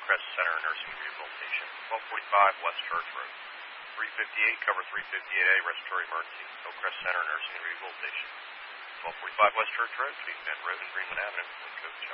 Hillcrest Center Nursing Rehabilitation, 1245 West Church Road. 358, cover 358A, respiratory emergency, Hillcrest Center Nursing Rehabilitation, 1245 West Church Road, between Bend Road and Greenwood Avenue, with Coach